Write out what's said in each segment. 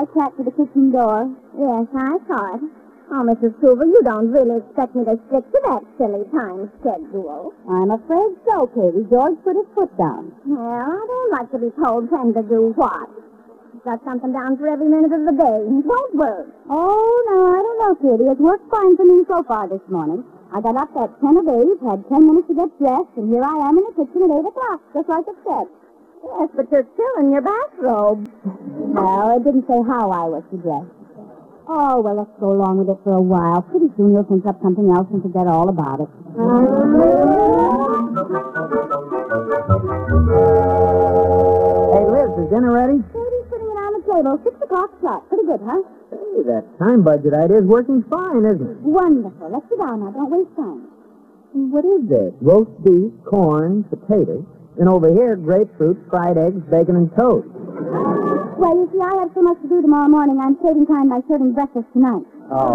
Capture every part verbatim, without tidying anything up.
I cat to the kitchen door. Yes, I saw it. Oh, Missus Hoover, you don't really expect me to stick to that silly time schedule. I'm afraid so, Katie. George put his foot down. Well, I don't like to be told when to do what. Got something down for every minute of the day. It won't work. Oh, no, I don't know, Katie. It's worked fine for me so far this morning. I got up at ten of eight, had ten minutes to get dressed, and here I am in the kitchen at eight o'clock, just like it said. Yes, but you're still in your bathrobe. No, it didn't say how I was to dress. Oh, well, let's go along with it for a while. Pretty soon you'll think up something else and forget all about it. Hey, Liz, is dinner ready? Katie's putting it on the table. Six o'clock shot. Pretty good, huh? Hey, that time budget idea is working fine, isn't it? Wonderful. Let's sit down now. Don't waste time. What is this? Roast beef, corn, potatoes, and over here, grapefruit, fried eggs, bacon, and toast. Well, you see, I have so much to do tomorrow morning. I'm saving time by serving breakfast tonight. Oh.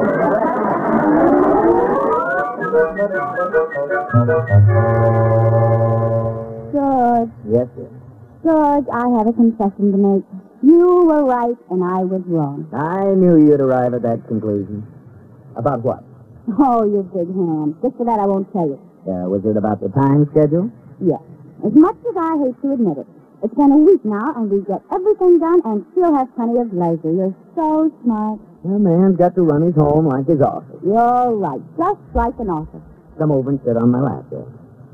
George. Yes, sir. George, I have a confession to make. You were right and I was wrong. I knew you'd arrive at that conclusion. About what? Oh, you big hand. Just for that, I won't tell you. Uh, was it about the time schedule? Yes. As much as I hate to admit it, it's been a week now, and we get everything done and still have plenty of leisure. You're so smart. A man's got to run his home like his office. You're right. Just like an office. Come over and sit on my lap there.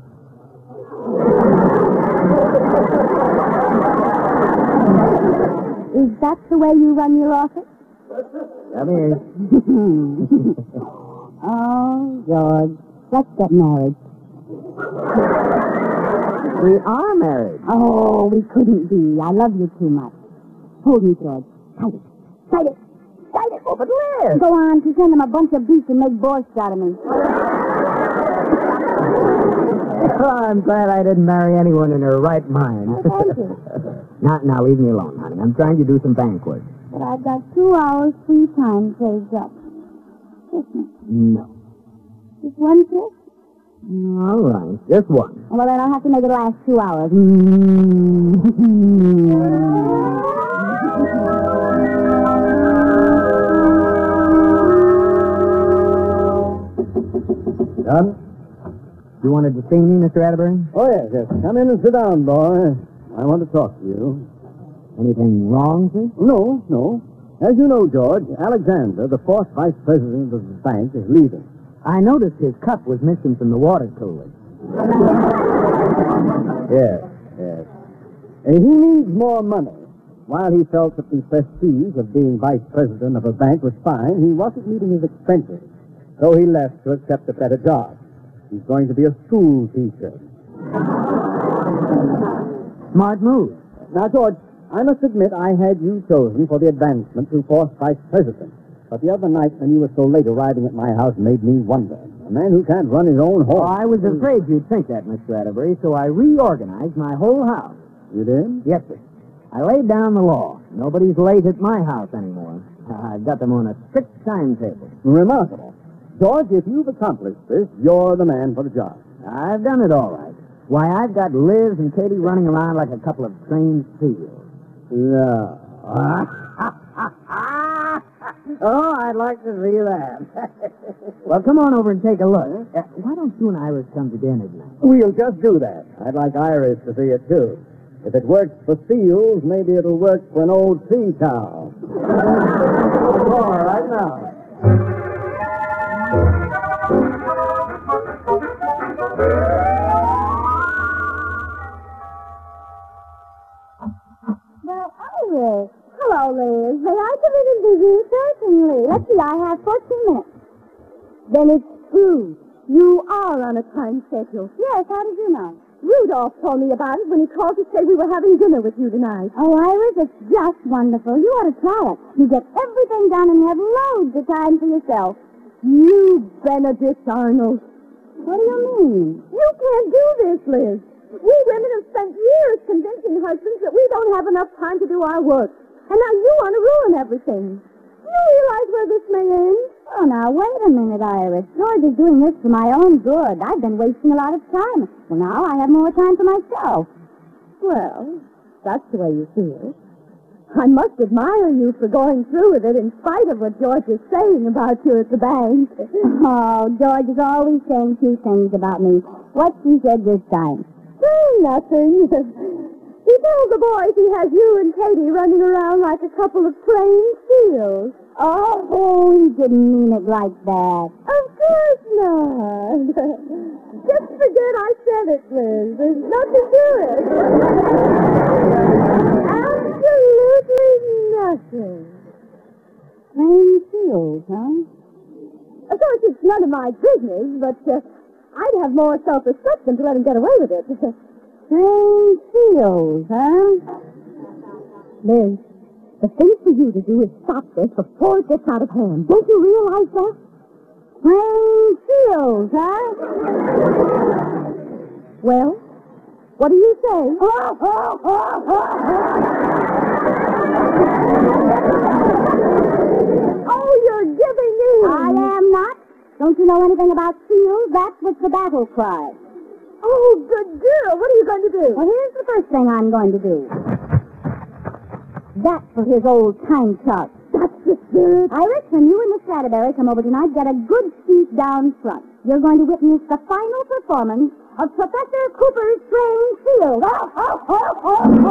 Is that the way you run your office? Come here. Oh, George, let's get married. We are married. Oh, we couldn't be. I love you too much. Hold me, George. Tight it. Tight it. Tight it. Oh, but Liz! Go on to send them a bunch of beef and make borscht out of me. Oh, I'm glad I didn't marry anyone in her right mind. Oh, thank you. Now, now, leave me alone, honey. I'm trying to do some bank work. But I've got two hours free time saved up. Kiss me. No. Just one kiss? All right, just one. Well, then I'll have to make it last two hours. Done? You wanted to see me, Mister Atterbury? Oh, yes, yes. Come in and sit down, boy. I want to talk to you. Anything wrong, sir? No, no. As you know, George, Alexander, the fourth vice president of the bank, is leaving. I noticed his cup was missing from the water cooler. Yes, yes. And he needs more money. While he felt that the prestige of being vice president of a bank was fine, he wasn't meeting his expenses. So he left to accept a better job. He's going to be a school teacher. Smart move. Now, George, I must admit I had you chosen for the advancement to fourth vice president. But the other night when you were so late arriving at my house made me wonder. A man who can't run his own home. Oh, I was afraid you'd think that, Mister Atterbury, so I reorganized my whole house. You did? Yes, sir. I laid down the law. Nobody's late at my house anymore. I've got them on a strict timetable. Remarkable. George, if you've accomplished this, you're the man for the job. I've done it all right. Why, I've got Liz and Katie running around like a couple of trained seals. No. Oh, I'd like to see that. Well, come on over and take a look. Uh, why don't you and Iris come to dinner tonight? We'll just do that. I'd like Iris to see it, too. If it works for seals, maybe it'll work for an old sea cow. All right now. Well, Iris. Hello, Liz. May I come in and visit? Certainly. Let's see, I have fourteen minutes. Then it's true. You are on a time schedule. Yes, how did you know? Rudolph told me about it when he called to say we were having dinner with you tonight. Oh, Iris, it's just wonderful. You ought to try it. You get everything done and have loads of time for yourself. You Benedict Arnold. What do you mean? You can't do this, Liz. We women have spent years convincing husbands that we don't have enough time to do our work. And now you want to ruin everything. You realize where this may end? Oh, now, wait a minute, Iris. George is doing this for my own good. I've been wasting a lot of time. Well, now I have more time for myself. Well, that's the way you feel. I must admire you for going through with it in spite of what George is saying about you at the bank. Oh, George is always saying two things about me. What he said this time? Oh, nothing. He tells the boys he has you and Katie running around like a couple of trained seals. Oh, he didn't mean it like that. Of course not. Just forget I said it, Liz. There's nothing to it. Absolutely nothing. Plain seals, huh? Of course, it's none of my business, but uh, I'd have more self-respect than to let him get away with it. Plain seals, huh? Liz, the thing for you to do is stop this before it gets out of hand. Don't you realize that? Plain seals, huh? Well, what do you say? Oh, oh, oh, oh, Oh, you're giving in. I am not. Don't you know anything about seals? That's what's the battle cry. Oh, good girl. What are you going to do? Well, here's the first thing I'm going to do. That's for his old time chart. That's the spirit. Iris, when you and Miss Stradivary come over tonight, get a good seat down front. You're going to witness the final performance of Professor Cooper's trained seal. Oh, oh, oh, oh,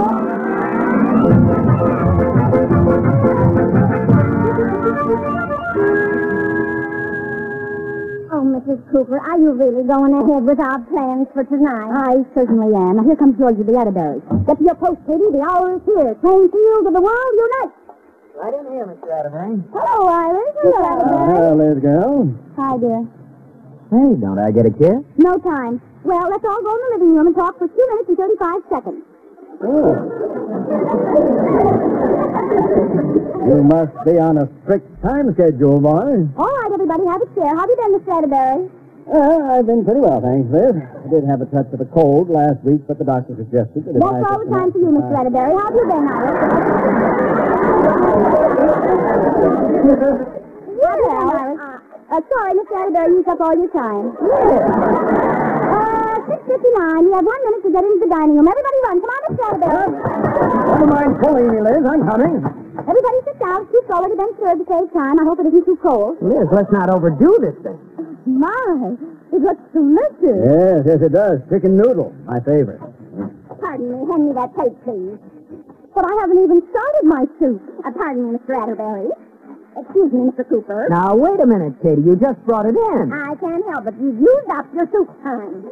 oh. Oh, Missus Cooper, are you really going ahead with our plans for tonight? I certainly am. Now, here comes Georgie the Atterbury. Get to your post, Katie. The hour is here. Trained seals of the world unite. Right in here, Mister Atterbury. Hello, Iris. Hello, Atterbury. Well, little girl. Hi, dear. Hey, don't I get a kiss? No time. Well, let's all go in the living room and talk for two minutes and thirty-five seconds. Oh. You must be on a strict time schedule, boy. All right, everybody, have a chair. How have you been, Miss Atterbury? Uh, I've been pretty well, thanks, Liz. I did have a touch of a cold last week, but the doctor suggested that if I... That's all the time for you, Miss Atterbury. How have you been, Iris? What the hell, Iris? Uh, sorry, Miss Atterbury used up all your time. Uh, six fifty-nine. You have one minute to get into the dining room. Everybody run. Come on, Miss Atterbury. Never mind pulling me, Liz. I'm coming. Everybody sit down. Soup's already been served to save time. I hope it isn't too cold. Liz, let's not overdo this thing. My, it looks delicious. Yes, yes, it does. Chicken noodle, my favorite. Pardon me. Hand me that plate, please. But I haven't even started my soup. Uh, pardon me, Mister Atterbury. Excuse me, Mister Cooper. Now, wait a minute, Katie. You just brought it in. I can't help it. You've used up your soup time.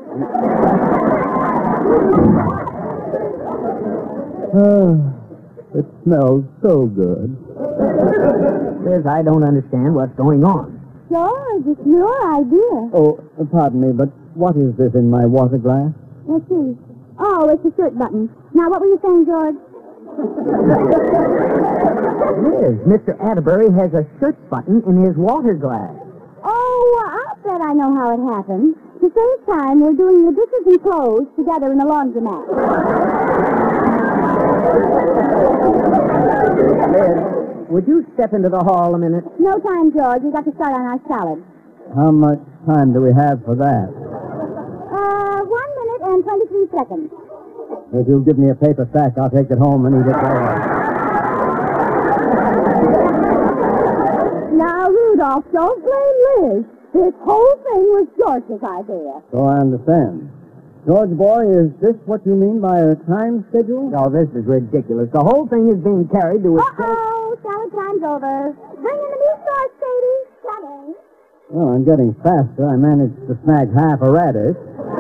It smells so good. Liz, I don't understand what's going on. George, it's your idea. Oh, pardon me, but what is this in my water glass? Let's see. Oh, it's a shirt button. Now, what were you saying, George? Liz, Mister Atterbury has a shirt button in his water glass. Oh, I'll bet I know how it happened. To save time, we're doing the dishes and clothes together in the laundromat. Liz, would you step into the hall a minute? No time, George. We've got to start on our salad. How much time do we have for that? Uh, one minute and twenty-three seconds. If you'll give me a paper sack, I'll take it home and eat it there. Now, Rudolph, don't blame Liz. This whole thing was George's idea. So I understand. George, boy, is this what you mean by a time schedule? No, this is ridiculous. The whole thing is being carried to its... Uh-oh, salad time's over. Bring in the new sauce, Katie. Coming. Well, I'm getting faster. I managed to snag half a radish.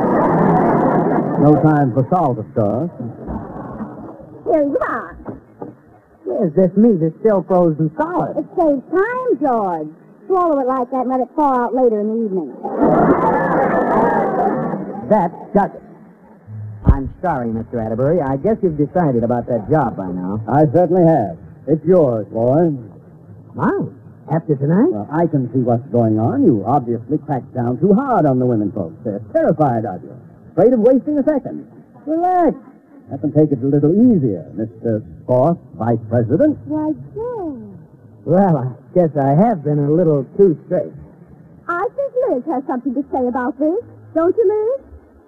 No time for salt, of course. Here you are. Liz, this meat is still frozen solid. It saves time, George. Swallow it like that and let it thaw out later in the evening. That does it. I'm sorry, Mister Atterbury. I guess you've decided about that job by now. I certainly have. It's yours, boy. Wow. After tonight? Well, I can see what's going on. You obviously cracked down too hard on the women folks. They're terrified of you. Afraid of wasting a second. Relax. I can take it a little easier, Mister Fourth Vice President. Why, George. Well, I guess I have been a little too straight. I think Liz has something to say about this. Don't you, Liz?